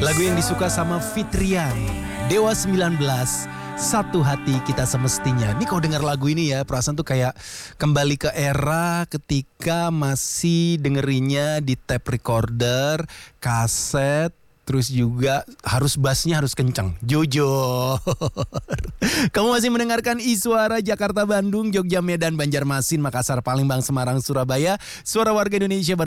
Lagu yang disuka sama Fitrian, Dewa 19, Satu Hati Kita Semestinya. Ini kalau dengar lagu ini ya, perasaan tuh kayak kembali ke era ketika masih dengerinnya di tape recorder, kaset, terus juga harus bassnya harus kencang. Jujur. Kamu masih mendengarkan Iswara Jakarta, Bandung, Jogja, Medan, Banjarmasin, Makassar, Palembang, Semarang, Surabaya. Suara warga Indonesia.